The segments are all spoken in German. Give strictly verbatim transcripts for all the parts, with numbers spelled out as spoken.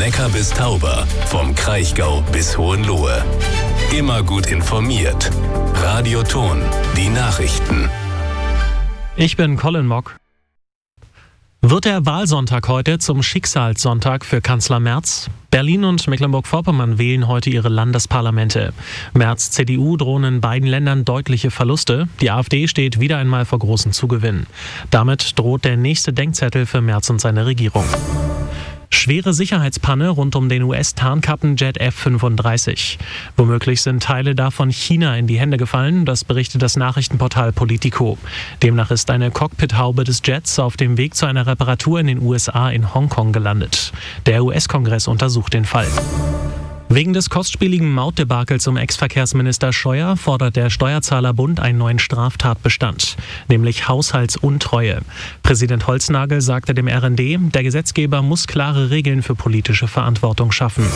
Neckar bis Tauber, vom Kraichgau bis Hohenlohe. Immer gut informiert. Radio Thon, die Nachrichten. Ich bin Colin Mock. Wird der Wahlsonntag heute zum Schicksalssonntag für Kanzler Merz? Berlin und Mecklenburg-Vorpommern wählen heute ihre Landesparlamente. Merz' C D U drohen in beiden Ländern deutliche Verluste. Die AfD steht wieder einmal vor großen Zugewinnen. Damit droht der nächste Denkzettel für Merz und seine Regierung. Schwere Sicherheitspanne rund um den U S-Tarnkappenjet F fünfunddreißig. Womöglich sind Teile davon China in die Hände gefallen, das berichtet das Nachrichtenportal Politico. Demnach ist eine Cockpithaube des Jets auf dem Weg zu einer Reparatur in den U S A in Hongkong gelandet. Der U S-Kongress untersucht den Fall. Wegen des kostspieligen Mautdebakels um Ex-Verkehrsminister Scheuer fordert der Steuerzahlerbund einen neuen Straftatbestand, nämlich Haushaltsuntreue. Präsident Holznagel sagte dem R N D, der Gesetzgeber muss klare Regeln für politische Verantwortung schaffen.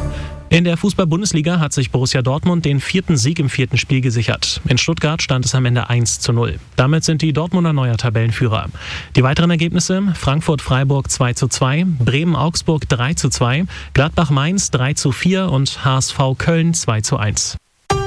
In der Fußball-Bundesliga hat sich Borussia Dortmund den vierten Sieg im vierten Spiel gesichert. In Stuttgart stand es am Ende eins zu null. Damit sind die Dortmunder neuer Tabellenführer. Die weiteren Ergebnisse: Frankfurt-Freiburg zwei zu zwei, Bremen-Augsburg drei zu zwei, Gladbach-Mainz drei zu vier und H S V Köln zwei zu eins.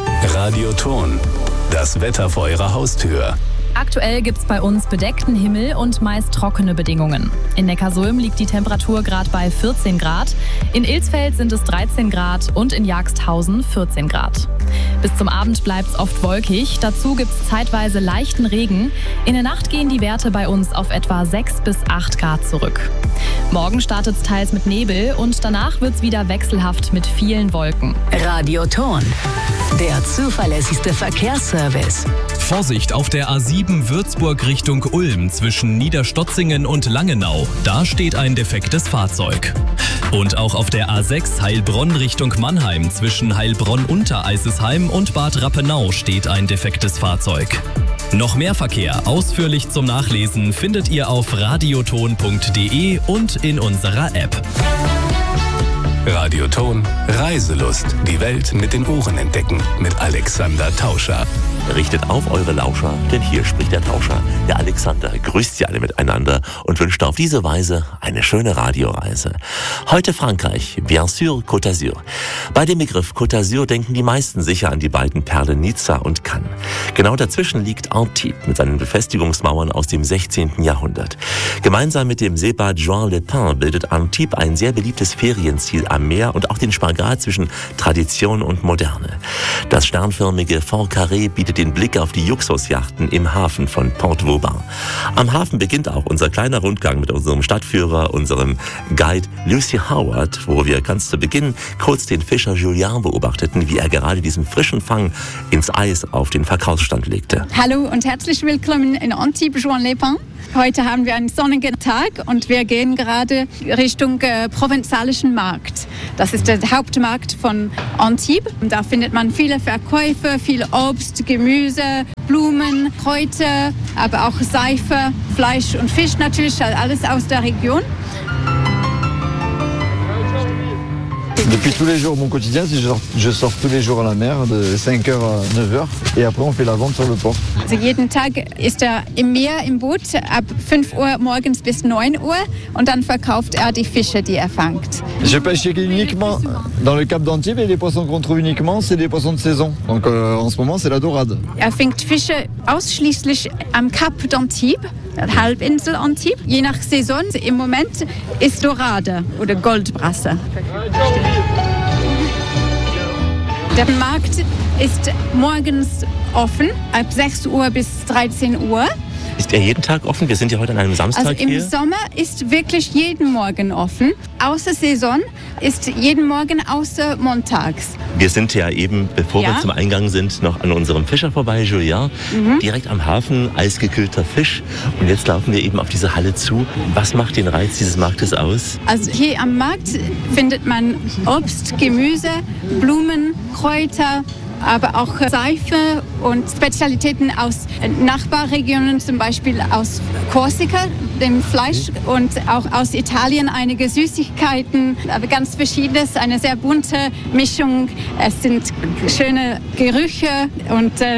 Radio Thon, das Wetter vor Ihrer Haustür. Aktuell gibt's bei uns bedeckten Himmel und meist trockene Bedingungen. In Neckarsulm liegt die Temperatur gerade bei vierzehn Grad, in Ilsfeld sind es dreizehn Grad und in Jagdhausen vierzehn Grad. Bis zum Abend bleibt's oft wolkig, dazu gibt's zeitweise leichten Regen. In der Nacht gehen die Werte bei uns auf etwa sechs bis acht Grad zurück. Morgen startet's teils mit Nebel und danach wird's wieder wechselhaft mit vielen Wolken. Radio Thon, der zuverlässigste Verkehrsservice. Vorsicht auf der A sieben Würzburg Richtung Ulm zwischen Niederstotzingen und Langenau. Da steht ein defektes Fahrzeug. Und auch auf der A sechs Heilbronn Richtung Mannheim zwischen Heilbronn-Untereisesheim und Bad Rappenau steht ein defektes Fahrzeug. Noch mehr Verkehr ausführlich zum Nachlesen findet ihr auf radioton punkt de und in unserer App. Radio Thon, Reiselust. Die Welt mit den Ohren entdecken. Mit Alexander Tauscher. Richtet auf eure Lauscher, denn hier spricht der Tauscher. Der Alexander grüßt sie alle miteinander und wünscht auf diese Weise eine schöne Radioreise. Heute Frankreich, bien sûr Côte d'Azur. Bei dem Begriff Côte d'Azur denken die meisten sicher an die beiden Perlen Nizza und Cannes. Genau dazwischen liegt Antibes mit seinen Befestigungsmauern aus dem sechzehnten Jahrhundert. Gemeinsam mit dem Seebad Juan-les-Pins bildet Antibes ein sehr beliebtes Ferienziel am Meer und auch den Spagat zwischen Tradition und Moderne. Das sternförmige Fort Carré bietet den Blick auf die Luxusjachten im Hafen von Port Vauban. Am Hafen beginnt auch unser kleiner Rundgang mit unserem Stadtführer, unserem Guide Lucy Howard, wo wir ganz zu Beginn kurz den Fischer Julien beobachteten, wie er gerade diesen frischen Fang ins Eis auf den Verkaufsstand legte. Hallo und herzlich willkommen in Antibes Juan-les-Pins. Heute haben wir einen sonnigen Tag und wir gehen gerade Richtung äh, provenzalischen Markt. Das ist der Hauptmarkt von Antibes. Da findet man viele Verkäufe, viel Obst, Gemüse, Blumen, Kräuter, aber auch Seife, Fleisch und Fisch natürlich, alles aus der Region. Depuis tous les jours, mon quotidien, c'est je sors, je sors tous les jours à la mer de cinq heures à neuf heures et après on fait la vente sur le port. Also jeden Tag ist er im Meer im Boot ab fünf Uhr morgens bis neun Uhr und dann verkauft er die Fische, die er fängt. Je pêche uniquement dans le Cap d'Antibes et les poissons qu'on trouve uniquement, c'est des poissons de saison. Donc euh, en ce moment, c'est la dorade. Er fängt Fische ausschließlich am Cap d'Antibes, der Halbinsel Antibes. Je nach Saison, im Moment ist Dorade oder Goldbrasse. Der Markt ist morgens offen, ab sechs Uhr bis dreizehn Uhr. Ist er jeden Tag offen? Wir sind ja heute an einem Samstag also im hier. Im Sommer ist wirklich jeden Morgen offen. Außer Saison ist jeden Morgen außer montags. Wir sind ja eben, bevor ja. wir zum Eingang sind, noch an unserem Fischer vorbei, Julien. Mhm. Direkt am Hafen, eisgekühlter Fisch. Und jetzt laufen wir eben auf diese Halle zu. Was macht den Reiz dieses Marktes aus? Also hier am Markt findet man Obst, Gemüse, Blumen, Kräuter, aber auch Seife und Spezialitäten aus Nachbarregionen, zum Beispiel aus Korsika, dem Fleisch, und auch aus Italien einige Süßigkeiten, aber ganz verschiedenes, eine sehr bunte Mischung. Es sind schöne Gerüche und äh,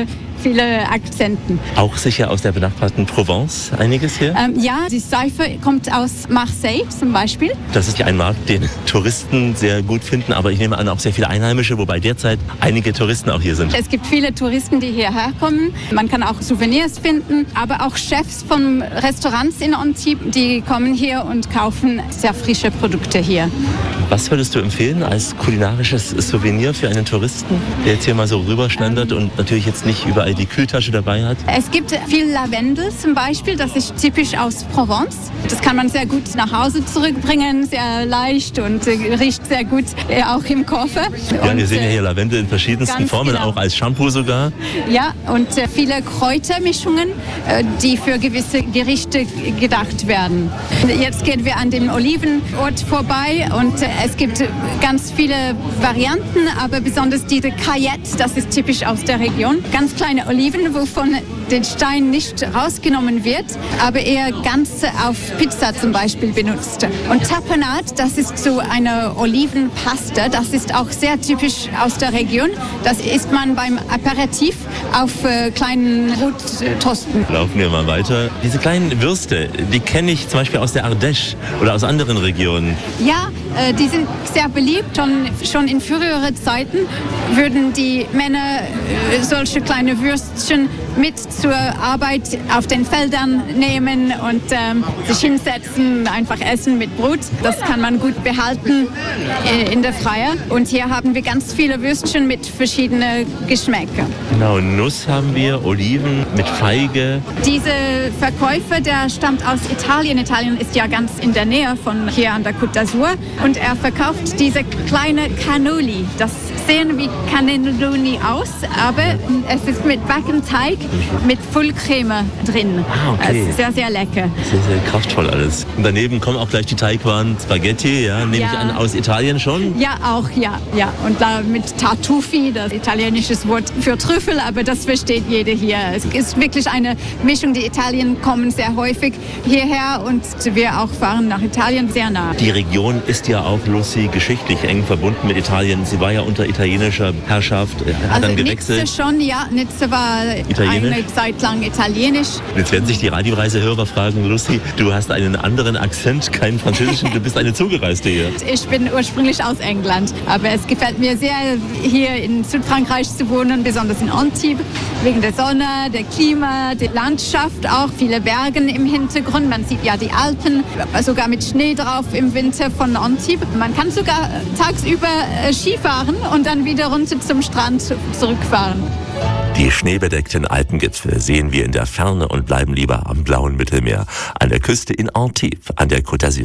viele Akzenten. Auch sicher aus der benachbarten Provence einiges hier? Ähm, ja, die Seife kommt aus Marseille zum Beispiel. Das ist ja ein Markt, den Touristen sehr gut finden, aber ich nehme an, auch sehr viele Einheimische, wobei derzeit einige Touristen auch hier sind. Es gibt viele Touristen, die hierher kommen. Man kann auch Souvenirs finden, aber auch Chefs von Restaurants in Antibes, die kommen hier und kaufen sehr frische Produkte hier. Was würdest du empfehlen als kulinarisches Souvenir für einen Touristen, der jetzt hier mal so rüberschlendert ähm, und natürlich jetzt nicht überall die Kühltasche dabei hat? Es gibt viel Lavendel zum Beispiel, das ist typisch aus Provence. Das kann man sehr gut nach Hause zurückbringen, sehr leicht und äh, riecht sehr gut, äh, auch im Koffer. Ja, und, wir sehen ja hier Lavendel in verschiedensten Formen, genau. Auch als Shampoo sogar. Ja, und äh, viele Kräutermischungen, äh, die für gewisse Gerichte gedacht werden. Jetzt gehen wir an dem Olivenort vorbei und äh, es gibt ganz viele Varianten, aber besonders diese Caillette, das ist typisch aus der Region. Ganz kleine Oliven, wovon der Stein nicht rausgenommen wird, aber eher ganz auf Pizza zum Beispiel benutzt. Und Tapenade, das ist so eine Olivenpaste, das ist auch sehr typisch aus der Region. Das isst man beim Aperitif auf äh, kleinen Brottoasten. Laufen wir mal weiter. Diese kleinen Würste, die kenne ich zum Beispiel aus der Ardèche oder aus anderen Regionen. Ja, äh, die sind sehr beliebt. Schon, schon in früheren Zeiten würden die Männer äh, solche kleine Würstchen mit zur Arbeit auf den Feldern nehmen und ähm, sich hinsetzen, einfach essen mit Brot. Das kann man gut behalten äh, in der Freie. Und hier haben wir ganz viele Würstchen mit verschiedenen Geschmäckern. Genau, Nuss haben wir, Oliven mit Feige. Dieser Verkäufer, der stammt aus Italien. Italien ist ja ganz in der Nähe von hier an der Côte d'Azur. Und er verkauft diese kleine Cannoli. Das sehen wie Cannelloni aus, aber es ist mit Backenteig mit Vollcreme drin. Ah, okay. Es ist sehr, sehr lecker. Sehr, sehr kraftvoll alles. Und daneben kommen auch gleich die Teigwaren Spaghetti, ja, nehme Ja. ich an, aus Italien schon? Ja, auch, ja, ja. Und da mit Tartufi, das italienische Wort für Trüffel, aber das versteht jeder hier. Es ist wirklich eine Mischung. Die Italien kommen sehr häufig hierher und wir auch fahren nach Italien sehr nah. Die Region ist ja auch, Lucy, geschichtlich eng verbunden mit Italien. Sie war ja unter italienischer Herrschaft, hat Also dann gewechselt. Nizza schon, ja. Nizza war Italienisch? eine Zeit lang italienisch. Jetzt werden sich die Radioreisehörer fragen, Lucy, du hast einen anderen Akzent, keinen französischen, du bist eine Zugereiste hier. Ich bin ursprünglich aus England, aber es gefällt mir sehr, hier in Südfrankreich zu wohnen, besonders in Antibes, wegen der Sonne, der Klima, der Landschaft, auch viele Berge im Hintergrund. Man sieht ja die Alpen, sogar mit Schnee drauf im Winter von Antibes. Man kann sogar tagsüber Skifahren und dann wieder runter zum Strand zurückfahren. Die schneebedeckten Alpengipfel sehen wir in der Ferne und bleiben lieber am blauen Mittelmeer, an der Küste in Antibes, an der Côte d'Azur.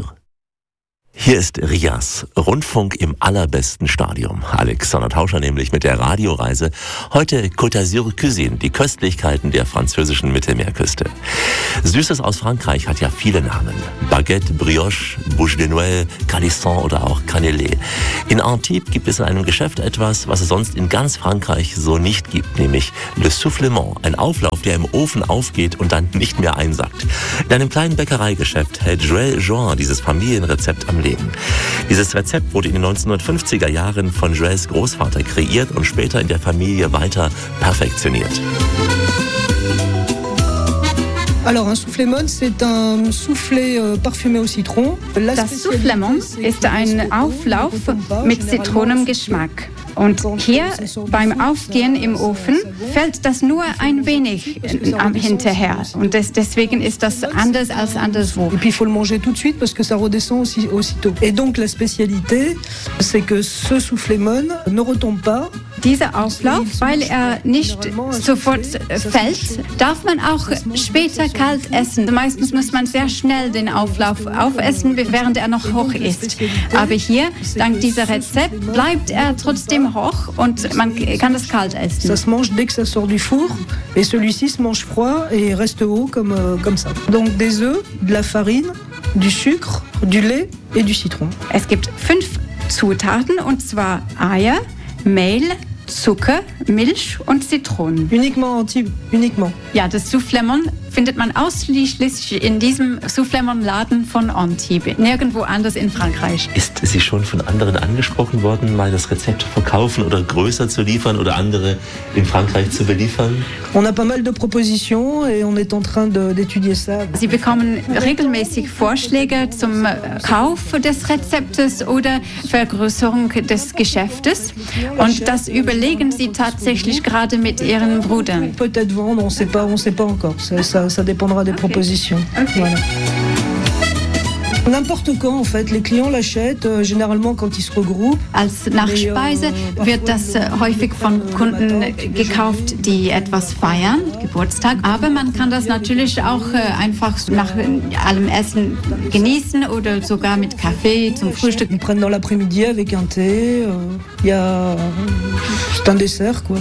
Hier ist Rias, Rundfunk im allerbesten Stadium. Alexander Tauscher nämlich mit der Radioreise. Heute Côte d'Azur Cuisine, die Köstlichkeiten der französischen Mittelmeerküste. Süßes aus Frankreich hat ja viele Namen. Baguette, Brioche, Bouche de Noël, Calisson oder auch Cannelé. In Antibes gibt es in einem Geschäft etwas, was es sonst in ganz Frankreich so nicht gibt, nämlich Le Soufflement, ein Auflauf, der im Ofen aufgeht und dann nicht mehr einsackt. In einem kleinen Bäckereigeschäft hält Joël Join dieses Familienrezept am Leben. Dieses Rezept wurde in den neunzehnhundertfünfziger Jahren von Joëls Großvater kreiert und später in der Familie weiter perfektioniert. Alors un soufflément, c'est un soufflé parfumé au citron. Das Soufflement ist ein Auflauf mit Zitronengeschmack. Und hier beim Aufgehen im Ofen fällt das nur ein wenig hinterher. Und des, deswegen ist das anders als anderswo. Et puis il faut le manger tout de suite parce que ça redescend aussi aussitôt. Et donc la spécialité, c'est que ce soufflément ne retombe pas. Dieser Auflauf, weil er nicht sofort fällt, darf man auch später kalt essen. Meistens muss man sehr schnell den Auflauf aufessen, während er noch hoch ist. Aber hier, dank dieser Rezept, bleibt er trotzdem hoch und man kann das kalt essen. Ça se mange dès que ça sort du four et celui-ci se mange froid et reste haut comme, euh, comme ça. Donc des œufs, de la farine, du sucre, du lait et du citron. Es gibt fünf Zutaten und zwar Eier, Mehl, Zucker, Milch und Zitronen. Uniquement Antibes, uniquement. Ja, das Soufflement findet man ausschließlich in diesem Soufflement-Laden von Antibes, nirgendwo anders in Frankreich. Ist sie schon von anderen angesprochen worden, mal das Rezept zu verkaufen oder größer zu liefern oder andere in Frankreich zu beliefern? On a pas mal de propositions et on est en train de, d'étudier ça. Sie bekommen regelmäßig Vorschläge zum Kauf des Rezeptes oder Vergrößerung des Geschäftes und das überlegen sie tatsächlich gerade mit ihren Brüdern. Peut-être vendre, on sait pas, on sait pas encore. Ça, ça, ça dépendra des propositions. Okay. Voilà. N'importe quand, en fait. Les clients l'achètent, euh, généralement quand ils se regroupent. Als Nachspeise wird das äh, häufig von Kunden gekauft, die etwas feiern, Geburtstag. Aber man kann das natürlich auch äh, einfach nach allem Essen genießen oder sogar mit Kaffee zum Frühstück. Ils prennent dans l'après-midi avec un thé. Il euh, y a... C'est un dessert, quoi.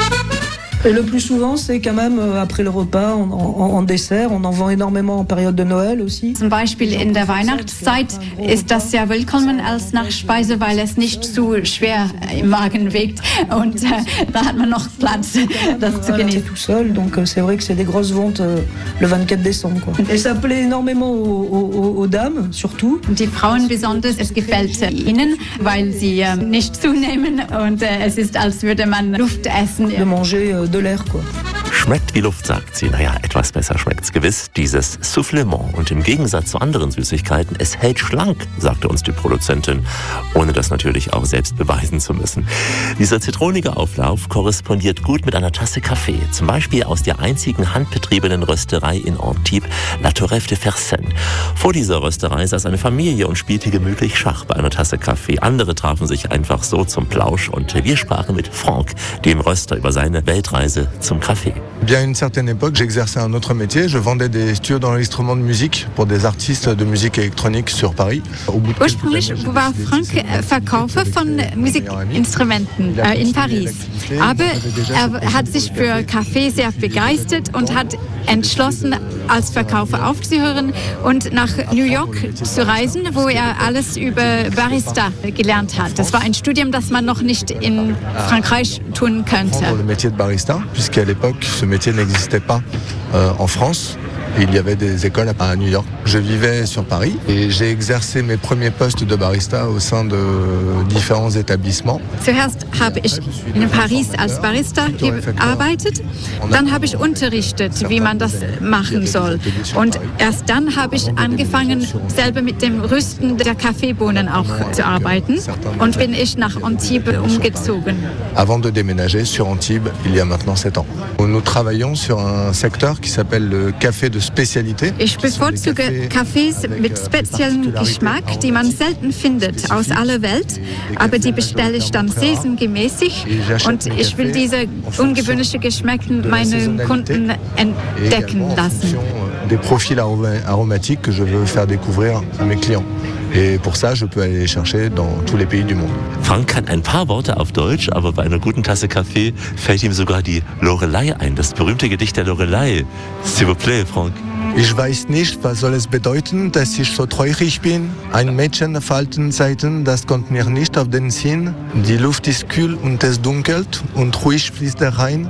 Et le plus souvent, c'est quand même après le repas, en, en, en Dessert. On en vend énormément en période de Noël aussi. Zum Beispiel in der Weihnachtszeit ist das sehr willkommen als Nachspeise, weil es nicht zu schwer im Magen wiegt und äh, da hat man noch Platz, das zu genießen. Tout seul, donc c'est vrai que c'est des grosses ventes euh, le vingt-quatre décembre. Quoi. Et ça plaît énormément aux, aux, aux dames, surtout. Die Frauen besonders, es gefällt ihnen, weil sie äh, nicht zunehmen und äh, es ist, als würde man Luft essen. De manger äh, de l'air, quoi. Schmeckt wie Luft, sagt sie. Naja, etwas besser schmeckt's gewiss, dieses Soufflement. Und im Gegensatz zu anderen Süßigkeiten, es hält schlank, sagte uns die Produzentin, ohne das natürlich auch selbst beweisen zu müssen. Dieser zitronige Auflauf korrespondiert gut mit einer Tasse Kaffee, zum Beispiel aus der einzigen handbetriebenen Rösterei in Antibes, La Torreffe de Fersen. Vor dieser Rösterei saß eine Familie und spielte gemütlich Schach bei einer Tasse Kaffee. Andere trafen sich einfach so zum Plausch und wir sprachen mit Franck, dem Röster, über seine Weltreise zum Kaffee. Bien à une certaine époque, j'exerçais un autre métier. Je vendais des studios d'enregistrement de musique pour des artistes de musique électronique sur Paris. Ursprünglich war Frank Verkäufer von Musikinstrumenten äh, in Paris. Aber er hat sich für Kaffee sehr begeistert und hat entschlossen, als Verkäufer aufzuhören und nach New York zu reisen, wo er alles über Barista gelernt hat. Das war ein Studium, das man noch nicht in Frankreich tun könnte. Le métier de barista, puisqu'à l'époque, ce métier n'existait pas euh, en France. Il y avait des écoles à New York. Je vivais sur Paris et j'ai exercé mes premiers postes de barista au sein de différents établissements. Zuerst habe ich in Paris als Barista gearbeitet, dann habe ich unterrichtet, wie man das machen soll. Und erst dann habe ich angefangen, selber mit dem Rüsten der Kaffeebohnen auch zu arbeiten und bin ich nach Antibes umgezogen. Avant de déménager sur Antibes, il y a maintenant sept ans. Nous travaillons sur un secteur qui s'appelle le café de Spezialität. Ich bevorzuge Kaffees mit speziellem Geschmack, die man selten findet aus aller Welt, aber die bestelle ich dann saisongemäßig und ich will diese ungewöhnlichen Geschmäcker meinen Kunden entdecken lassen. Des profils aromatiques que je veux faire découvrir à mes clients. Et pour ça, je peux aller les chercher dans tous les pays du monde. Frank kann ein paar Worte auf Deutsch, aber bei einer guten Tasse Kaffee fällt ihm sogar die Lorelei ein, das berühmte Gedicht der Lorelei. S'il vous plaît, Frank. Ich weiß nicht, was soll es bedeuten, dass ich so traurig bin. Ein Mädchen falten Zeiten, das kommt mir nicht auf den Sinn. Die Luft ist kühl und es dunkelt und ruhig fließt der Rhein.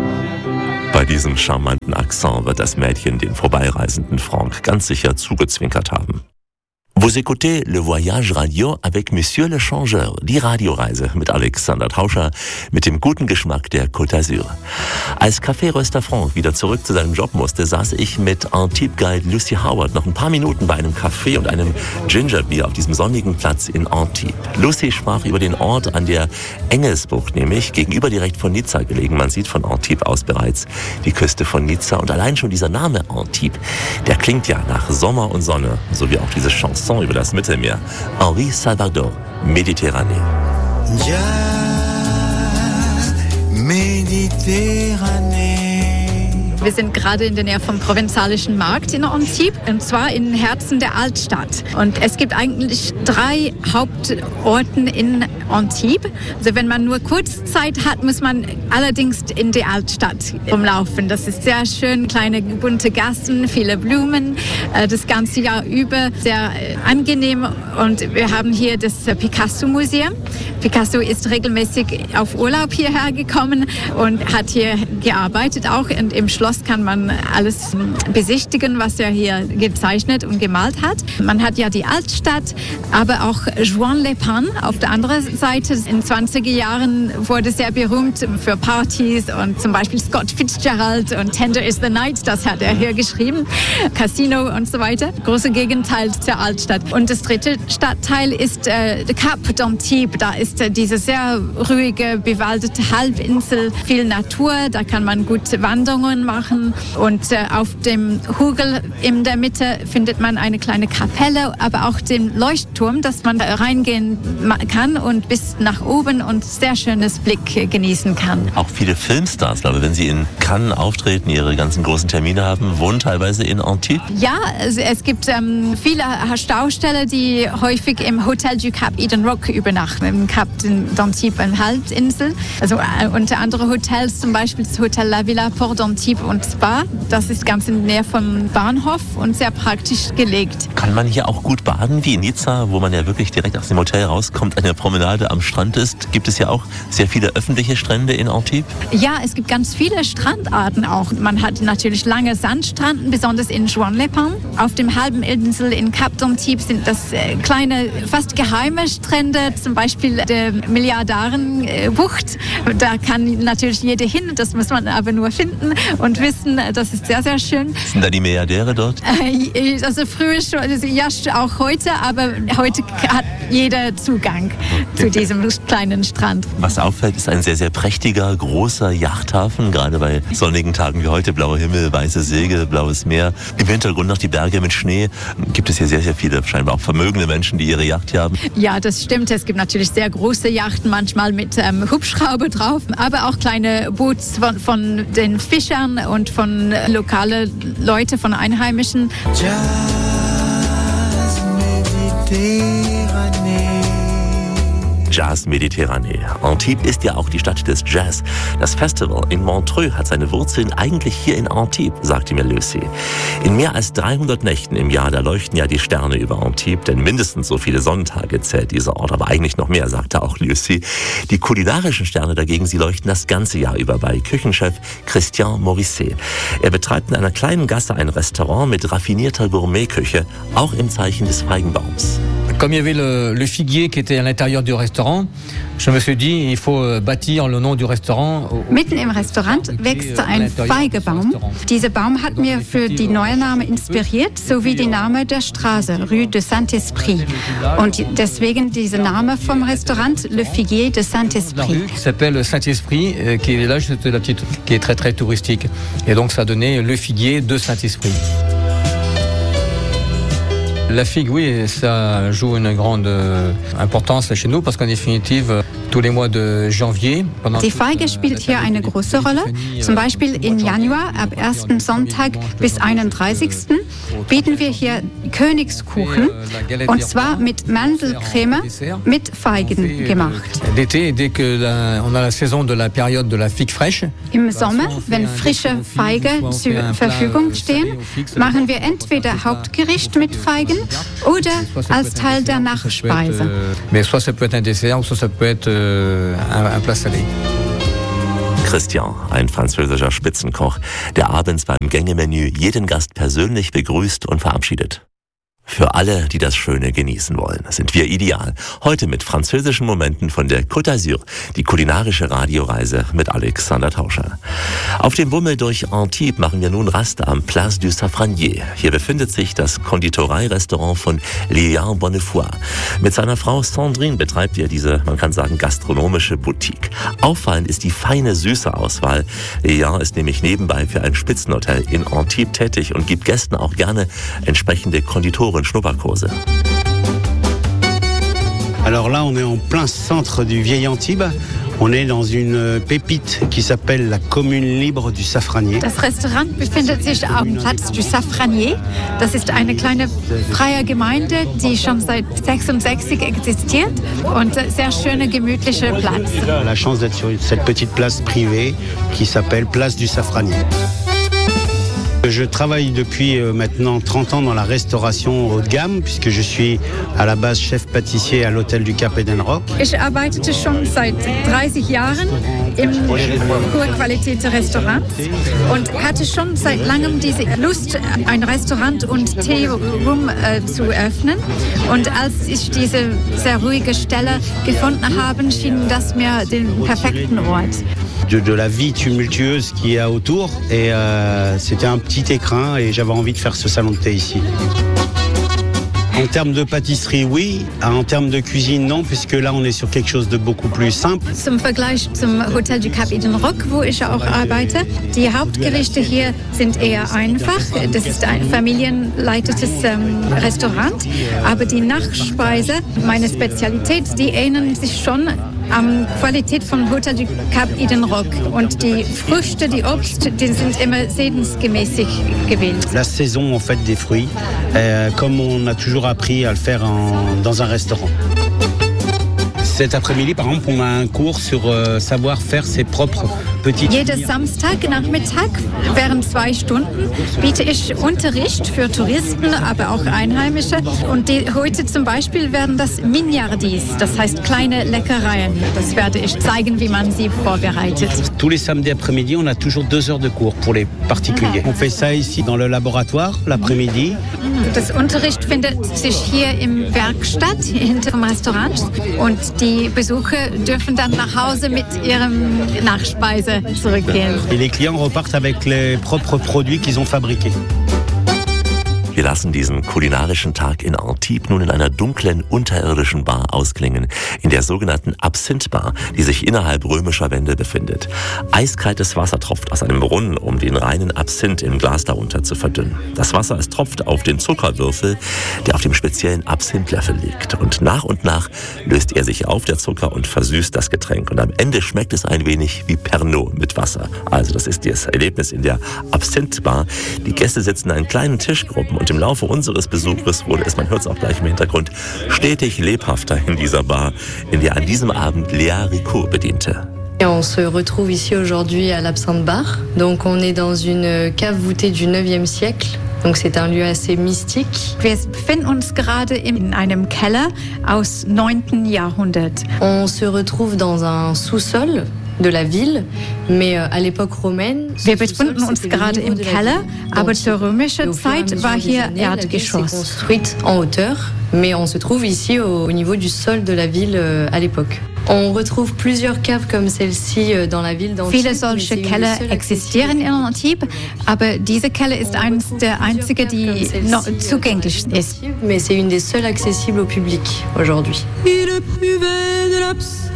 Bei diesem charmanten Akzent wird das Mädchen den vorbeireisenden Frank ganz sicher zugezwinkert haben. Vous écoutez Le Voyage Radio avec Monsieur le Changeur, die Radioreise mit Alexander Tauscher, mit dem guten Geschmack der Côte d'Azur. Als Kaffeeröster Frank wieder zurück zu seinem Job musste, saß ich mit Antibes-Guide Lucy Howard noch ein paar Minuten bei einem Kaffee und einem Gingerbier auf diesem sonnigen Platz in Antibes. Lucy sprach über den Ort an der Engelsbucht, nämlich gegenüber direkt von Nizza gelegen. Man sieht von Antibes aus bereits die Küste von Nizza und allein schon dieser Name Antibes, der klingt ja nach Sommer und Sonne, so wie auch diese Chanson über das Mittelmeer. Henri Salvador, Méditerranée. Ja, Méditerranée. Wir sind gerade in der Nähe vom Provenzalischen Markt in Antibes, und zwar im Herzen der Altstadt. Und es gibt eigentlich drei Hauptorte in Antibes. Also wenn man nur kurz Zeit hat, muss man allerdings in die Altstadt rumlaufen. Das ist sehr schön, kleine bunte Gassen, viele Blumen, das ganze Jahr über, sehr angenehm. Und wir haben hier das Picasso-Museum. Picasso ist regelmäßig auf Urlaub hierher gekommen und hat hier gearbeitet auch. Und im Schloss Schloss kann man alles besichtigen, was er hier gezeichnet und gemalt hat. Man hat ja die Altstadt, aber auch Juan-les-Pins auf der anderen Seite. In den zwanziger Jahren wurde sehr berühmt für Partys und zum Beispiel Scott Fitzgerald und Tender is the Night, das hat er hier geschrieben. Casino und so weiter. Große Gegenteil zur Altstadt. Und das dritte Stadtteil ist äh, der Cap d'Antibes. Da ist äh, diese sehr ruhige, bewaldete Halbinsel, viel Natur. Da kann man gut Wanderungen machen. Und äh, auf dem Hügel in der Mitte findet man eine kleine Kapelle, aber auch den Leuchtturm, dass man reingehen kann und bis nach oben und sehr schönes Blick genießen kann. Auch viele Filmstars, glaube ich, wenn sie in Cannes auftreten, ihre ganzen großen Termine haben, wohnen teilweise in Antibes. Ja, es, es gibt ähm, viele Darsteller, die häufig im Hotel du Cap Eden Rock übernachten, im Cap d'Antibes, eine Halbinsel. Also äh, unter anderem Hotels, zum Beispiel das Hotel La Villa Port d'Antibes und Spa. Das ist ganz in der Nähe vom Bahnhof und sehr praktisch gelegt. Kann man hier auch gut baden, wie in Nizza, wo man ja wirklich direkt aus dem Hotel rauskommt, eine Promenade am Strand ist? Gibt es ja auch sehr viele öffentliche Strände in Antibes? Ja, es gibt ganz viele Strandarten auch. Man hat natürlich lange Sandstranden, besonders in Juan-les-Pins. Auf dem halben Insel in Cap d'Antibes sind das äh, kleine, fast geheime Strände, zum Beispiel der Milliardarenbucht. Da kann natürlich jeder hin, das muss man aber nur finden und wissen, das ist sehr, sehr schön. Sind da die Milliardäre dort? Äh, also früher schon, also ja, auch heute, aber heute hat jeder Zugang zu diesem kleinen Strand. Was auffällt, ist ein sehr, sehr prächtiger, großer Yachthafen, gerade bei sonnigen Tagen wie heute, blauer Himmel, weiße Segel, blaues Meer. Im Hintergrund noch die Berge mit Schnee. Gibt es hier sehr, sehr viele, scheinbar auch vermögende Menschen, die ihre Yacht hier haben. Ja, das stimmt. Es gibt natürlich sehr große Yachten, manchmal mit ähm, Hubschrauber drauf, aber auch kleine Boots von, von den Fischern und von lokalen Leuten, von Einheimischen. Jazz Mediterranee. Antibes ist ja auch die Stadt des Jazz. Das Festival in Montreux hat seine Wurzeln eigentlich hier in Antibes, sagte mir Lucy. In mehr als dreihundert Nächten im Jahr, da leuchten ja die Sterne über Antibes, denn mindestens so viele Sonntage zählt dieser Ort, aber eigentlich noch mehr, sagte auch Lucy. Die kulinarischen Sterne dagegen, sie leuchten das ganze Jahr über bei Küchenchef Christian Morisset. Er betreibt in einer kleinen Gasse ein Restaurant mit raffinierter Gourmetküche, auch im Zeichen des Feigenbaums. Comme il y avait le, le figuier qui était à l'intérieur du restaurant, je me suis dit, il faut bâtir le nom du restaurant. Mitten im Restaurant wächst ein Feigebaum. Dieser Baum hat mir für die neue Name inspiriert, sowie die Name der Straße, Rue de Saint-Esprit. Und deswegen dieser Name vom Restaurant, Le Figuier de Saint-Esprit. Qui s'appelle Saint-Esprit, qui est là, c'est la petite, qui est très très touristique. Et donc ça a donné Le Figuier de Saint-Esprit. La figue, oui, ça joue une grande importance chez nous parce qu'en définitive, tous les mois de janvier. Die Feige spielt hier eine große Rolle. Zum Beispiel im Januar, ab ersten Sonntag bis einunddreißigsten bieten wir hier Königskuchen, und zwar mit Mandelcreme mit Feigen gemacht. L'été, dès que la, on a la saison de la période de la figue fraîche. Im Sommer, wenn frische Feige zur Verfügung stehen, machen wir entweder Hauptgericht mit Feigen oder als Teil der Nachspeise. Mais soit ça peut être un dessert, soit ça peut être un, un plat salé. Christian, ein französischer Spitzenkoch, der abends beim Gängemenü jeden Gast persönlich begrüßt und verabschiedet. Für alle, die das Schöne genießen wollen, sind wir ideal. Heute mit französischen Momenten von der Côte d'Azur, die kulinarische Radioreise mit Alexander Tauscher. Auf dem Bummel durch Antibes machen wir nun Rast am Place du Safranier. Hier befindet sich das Konditoreirestaurant von Léa Bonnefoy. Mit seiner Frau Sandrine betreibt er diese, man kann sagen, gastronomische Boutique. Auffallend ist die feine, süße Auswahl. Léa ist nämlich nebenbei für ein Spitzenhotel in Antibes tätig und gibt Gästen auch gerne entsprechende Konditoren Schnupperkurse. Alors là, on est en plein centre du vieil Antibes. On est dans une pépite qui s'appelle la Commune Libre du Safranier. Das Restaurant befindet sich am Platz du Safranier. Das ist eine kleine freie Gemeinde, die schon seit sechsundsechzig existiert und sehr schöner, gemütlicher Platz. La chance d'être sur cette petite place privée qui s'appelle Place du Safranier. Je travaille depuis maintenant trente ans dans la restauration haut de gamme, puisque je suis à la base chef pâtissier à l'Hôtel du Cap Edenrock. Ich arbeitete schon seit dreißig Jahren im Hochqualitätsrestaurant und hatte schon seit langem diese Lust, ein Restaurant und Tea-Room äh, zu öffnen. Und als ich diese sehr ruhige Stelle gefunden habe, schien das mir den perfekten Ort. De, de la vie tumultueuse qu'il y a autour et euh, c'était un petit écrin et j'avais envie de faire ce salon de thé ici. En termes de pâtisserie, oui. En termes de cuisine, non, puisque là, on est sur quelque chose de beaucoup plus simple. Zum Vergleich zum Hotel du Cap Edenrock, wo ich ja auch arbeite, die Hauptgerichte hier sind eher einfach. Das ist ein familienleitetes ähm, Restaurant. Aber die Nachspeise, meine Spezialität, die ähneln sich schon an Qualität vom Hotel du Cap Edenrock. Und die Früchte, die Obst, die sind immer sedensgemäßig gewählt. La saison, en fait, des fruits, euh, comme on a toujours appris à le faire en, dans un restaurant. Cet après-midi, par exemple, on a un cours sur euh, savoir faire ses propres petites. Jedes Samstagnachmittag während zwei Stunden biete ich Unterricht für Touristen, aber auch Einheimische. Und die, heute zum Beispiel werden das Mignardis, das heißt kleine Leckereien. Das werde ich zeigen, wie man sie vorbereitet. Tous les samedis après-midi, on a toujours deux heures de cours pour les particuliers. On fait ça ici dans le laboratoire l'après-midi. Das Unterricht findet sich hier im Werkstatt hinter dem Restaurant und die Besucher dürfen dann nach Hause mit ihrem Nachspeise zurückgehen. Et les clients repartent avec les propres produits qu'ils ont fabriqués. Wir lassen diesen kulinarischen Tag in Antibes nun in einer dunklen, unterirdischen Bar ausklingen, in der sogenannten Absinth-Bar, die sich innerhalb römischer Wände befindet. Eiskaltes Wasser tropft aus einem Brunnen, um den reinen Absinth im Glas darunter zu verdünnen. Das Wasser, es tropft auf den Zuckerwürfel, der auf dem speziellen Absinth-Löffel liegt. Und nach und nach löst er sich auf, der Zucker, und versüßt das Getränk. Und am Ende schmeckt es ein wenig wie Pernod mit Wasser. Also das ist das Erlebnis in der Absinth-Bar. Die Gäste sitzen in kleinen Tischgruppen und im Laufe unseres Besuches wurde es, man hört es auch gleich im Hintergrund, stetig lebhafter in dieser Bar, in der an diesem Abend Léa Rico bediente. On se retrouve ici aujourd'hui à l'Absinthe Bar. Donc on est dans une cave voûtée du neuvième siècle. Donc c'est un lieu assez mystique. Wir befinden uns gerade in einem Keller aus neunten Jahrhundert. On se retrouve dans un sous-sol de la ville, mais à l'époque romaine. Wir befinden uns gerade im Keller, aber zur römischen Zeit war hier Erdgeschoss. Construite en hauteur, mais on se trouve ici au, au niveau du sol de la ville à l'époque. On retrouve plusieurs caves comme celle-ci dans la ville d'Antibes. Viele solche Keller existieren in Antibes, aber diese Keller ist eines der einzigen, die noch zugänglich ist. Mais c'est une des seules accessibles au public aujourd'hui. Il buvait de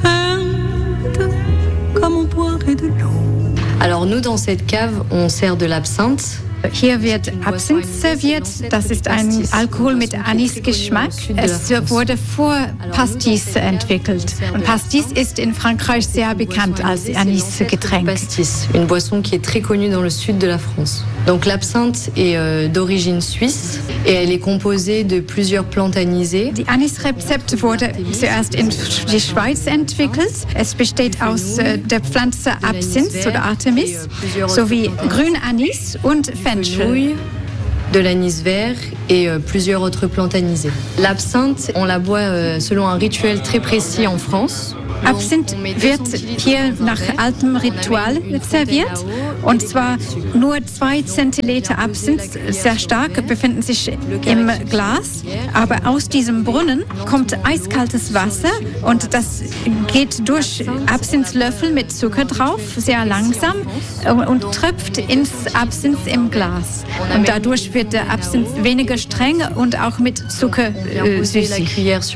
l'absinthe comme on boirait de l'eau. Alors nous, dans cette cave, on sert de l'absinthe. Hier wird Absinth serviert. Das ist ein Alkohol mit Anisgeschmack. Es wurde vor Pastis entwickelt. Und Pastis ist in Frankreich sehr bekannt als Anisgetränk. Pastis, une boisson qui est très connue dans le sud de la France. Donc l'absinthe est euh, d'origine suisse et elle est composée de plusieurs plantes anisées. Die Anisrezept wurde zuerst in die Schweiz entwickelt. Es besteht aus äh, der Pflanze Absinth oder Artemis sowie Grünanis und Fenchel. De l'anis vert et euh, plusieurs autres plantes anisées. L'absinthe, on la boit euh, selon un rituel très précis en France. Absinth wird hier nach altem Ritual serviert. Und zwar nur zwei Zentiliter Absinth, sehr stark, befinden sich im Glas. Aber aus diesem Brunnen kommt eiskaltes Wasser und das geht durch Absinthlöffel mit Zucker drauf, sehr langsam, und tröpft ins Absinth im Glas. Und dadurch wird der Absinth weniger streng und auch mit Zucker äh, süßig.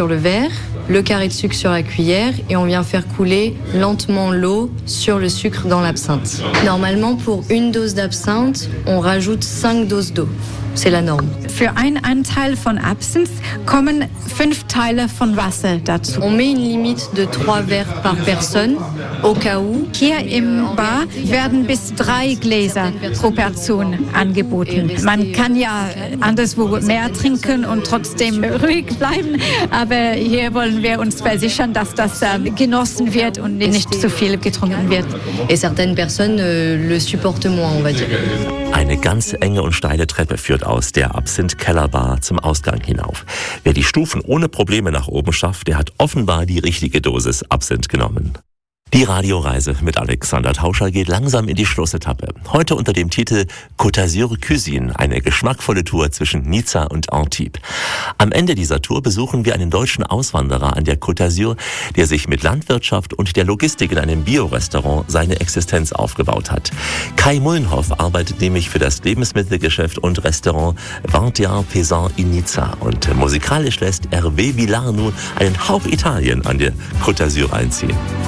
Le carré de sucre sur la cuillère et on vient faire couler lentement l'eau sur le sucre dans l'absinthe. Normalement, pour une dose d'absinthe, on rajoute cinq doses d'eau. C'est la norme. Für einen Anteil von Absinth kommen fünf Teile von Wasser dazu. On met une limite de trois verres par personne, au cas où. Hier im Bar werden bis drei Gläser pro Person angeboten. Man kann ja anderswo mehr trinken und trotzdem ruhig bleiben, aber hier wollen wir uns versichern, dass das genossen wird und nicht zu viel getrunken wird. Et certaines personnes euh, le supportent moins, on va dire. Eine ganz enge und steile Treppe führt aus der Absinth-Kellerbar zum Ausgang hinauf. Wer die Stufen ohne Probleme nach oben schafft, der hat offenbar die richtige Dosis Absinth genommen. Die Radioreise mit Alexander Tauscher geht langsam in die Schlussetappe. Heute unter dem Titel Côte d'Azur Cuisine, eine geschmackvolle Tour zwischen Nizza und Antibes. Am Ende dieser Tour besuchen wir einen deutschen Auswanderer an der Côte d'Azur, der sich mit Landwirtschaft und der Logistik in einem Bio-Restaurant seine Existenz aufgebaut hat. Kai Mullenhoff arbeitet nämlich für das Lebensmittelgeschäft und Restaurant vingt et un Paysan in Nizza. Und musikalisch lässt Hervé Villard nun einen Hauch Italien an der Côte d'Azur einziehen.